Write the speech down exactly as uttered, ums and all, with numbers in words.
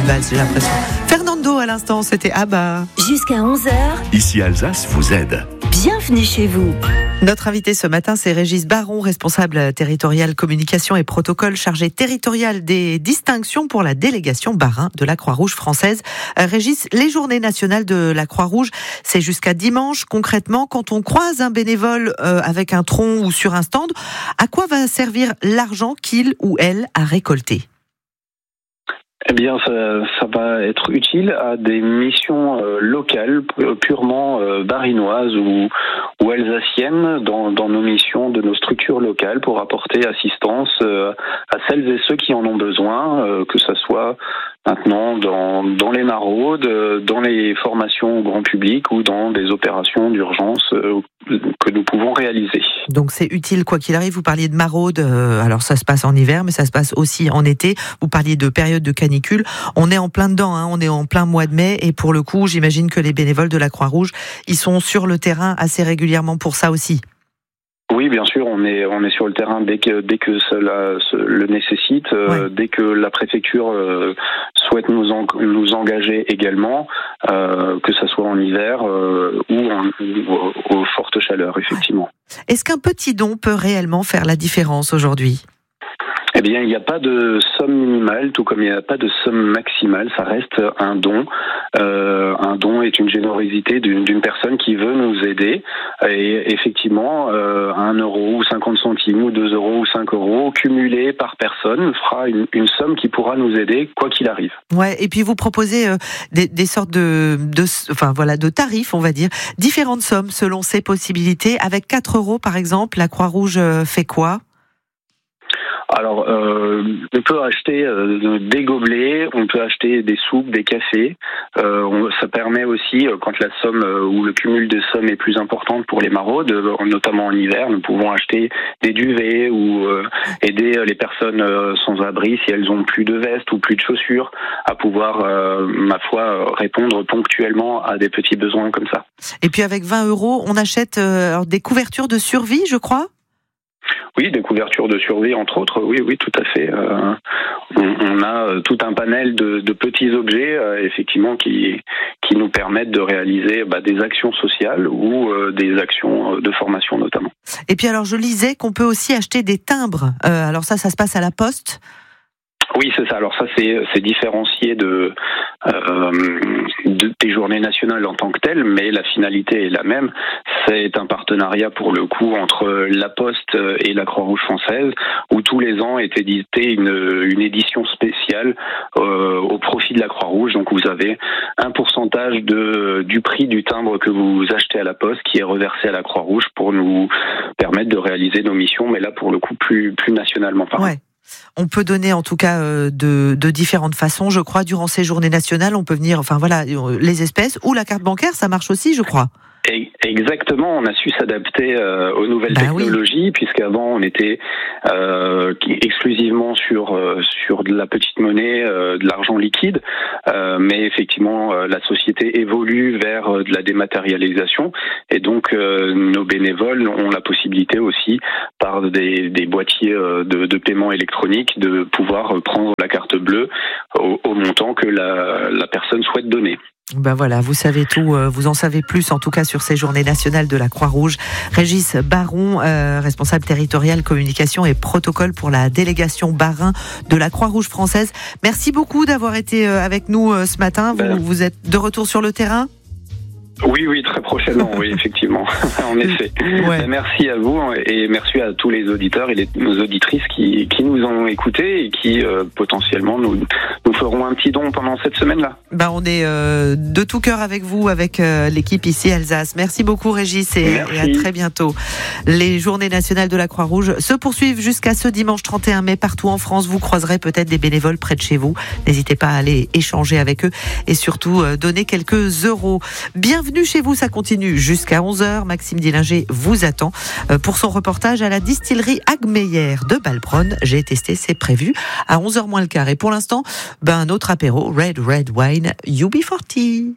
valse, j'ai l'impression. Fernando à l'instant, c'était Abba. Jusqu'à onze heures. Ici Alsace vous aide. Bienvenue chez vous. Notre invité ce matin, c'est Régis Baron, responsable territorial communication et protocole, chargé territorial des distinctions pour la délégation Bas-Rhin de la Croix-Rouge française. Euh, Régis, les journées nationales de la Croix-Rouge, c'est jusqu'à dimanche. Concrètement, quand on croise un bénévole euh, avec un tronc ou sur un stand, à quoi va servir l'argent qu'il ou elle a récolté ? Eh bien, ça, ça va être utile à des missions euh, locales, purement euh, barinoises ou, ou alsaciennes, dans, dans nos missions de nos structures locales, pour apporter assistance euh, à celles et ceux qui en ont besoin, euh, que ça soit maintenant dans, dans les maraudes, dans les formations au grand public ou dans des opérations d'urgence euh, que nous pouvons réaliser. Donc c'est utile quoi qu'il arrive. Vous parliez de maraude, euh, alors ça se passe en hiver, mais ça se passe aussi en été. Vous parliez de période de canicule. On est en plein dedans, hein, on est en plein mois de mai, et pour le coup, j'imagine que les bénévoles de la Croix-Rouge, ils sont sur le terrain assez régulièrement pour ça aussi. Oui, bien sûr, on est on est sur le terrain dès que dès que cela se, le nécessite, euh, ouais. dès que la préfecture euh, souhaite nous en, nous engager également, euh, que ça soit en hiver euh, ou, en, ou aux fortes chaleurs, effectivement. Ouais. Est-ce qu'un petit don peut réellement faire la différence aujourd'hui ? Eh bien, il n'y a pas de somme minimale, tout comme il n'y a pas de somme maximale. Ça reste un don. Euh, un don est une générosité d'une, d'une personne qui veut nous aider. Et effectivement, euh, un euro ou cinquante centimes ou deux euros ou cinq euros cumulés par personne fera une, une somme qui pourra nous aider quoi qu'il arrive. Ouais. Et puis vous proposez euh, des, des sortes de, de, enfin voilà, de tarifs, on va dire, différentes sommes selon ses possibilités. Avec quatre euros, par exemple, la Croix-Rouge fait quoi ? Alors, euh, on peut acheter euh, des gobelets, on peut acheter des soupes, des cafés. Euh, on, ça permet aussi, euh, quand la somme euh, ou le cumul de sommes est plus importante pour les maraudes, euh, notamment en hiver, nous pouvons acheter des duvets ou euh, aider les personnes euh, sans abri si elles ont plus de veste ou plus de chaussures à pouvoir, euh, ma foi, répondre ponctuellement à des petits besoins comme ça. Et puis avec vingt euros, on achète euh, des couvertures de survie, je crois ? Oui, des couvertures de survie, entre autres. Oui, oui, tout à fait. Euh, on, on a tout un panel de, de petits objets, euh, effectivement, qui qui nous permettent de réaliser bah, des actions sociales ou euh, des actions de formation, notamment. Et puis alors, je lisais qu'on peut aussi acheter des timbres. Euh, alors ça, ça se passe à la poste ? Oui, c'est ça. Alors ça, c'est, c'est différencié de, euh, de, des journées nationales en tant que telles, mais la finalité est la même. C'est un partenariat, pour le coup, entre la Poste et la Croix-Rouge française, où tous les ans est édité une, une édition spéciale euh, au profit de la Croix-Rouge. Donc vous avez un pourcentage de, du prix du timbre que vous achetez à la Poste qui est reversé à la Croix-Rouge pour nous permettre de réaliser nos missions, mais là, pour le coup, plus, plus nationalement parlant. Ouais. On peut donner en tout cas euh, de, de différentes façons, je crois, durant ces journées nationales. On peut venir, enfin voilà, les espèces ou la carte bancaire, ça marche aussi, je crois. Exactement, on a su s'adapter euh, aux nouvelles bah technologies, oui. Puisqu'avant on était euh, exclusivement sur euh, sur de la petite monnaie, euh, de l'argent liquide, euh, mais effectivement euh, la société évolue vers euh, de la dématérialisation, et donc euh, nos bénévoles ont la possibilité aussi, par des, des boîtiers euh, de, de paiement électronique, de pouvoir prendre la carte bleue au, au montant que la, la personne souhaite donner. Ben voilà, vous savez tout, vous en savez plus en tout cas sur ces journées nationales de la Croix-Rouge. Régis Baron, euh, responsable territorial communication et protocole pour la délégation Bas-Rhin de la Croix-Rouge française. Merci beaucoup d'avoir été avec nous ce matin. Vous, ben... vous êtes de retour sur le terrain ? Oui, oui, très prochainement, oui, effectivement, en effet. Ouais. Merci à vous et merci à tous les auditeurs et les, nos auditrices qui, qui nous ont écoutés et qui euh, potentiellement nous, nous feront un petit don pendant cette semaine-là. Ben, on est euh, de tout cœur avec vous, avec euh, l'équipe ici Alsace. Merci beaucoup Régis et, et à très bientôt. Les journées nationales de la Croix-Rouge se poursuivent jusqu'à ce dimanche trente et un mai partout en France. Vous croiserez peut-être des bénévoles près de chez vous. N'hésitez pas à aller échanger avec eux et surtout euh, donner quelques euros. Bienvenue Bienvenue chez vous, ça continue jusqu'à onze heures. Maxime Dillinger vous attend pour son reportage à la distillerie Agmeyer de Balbronn. J'ai testé, c'est prévu à onze heures moins le quart. Et pour l'instant, ben, un autre apéro, Red Red Wine U B quarante.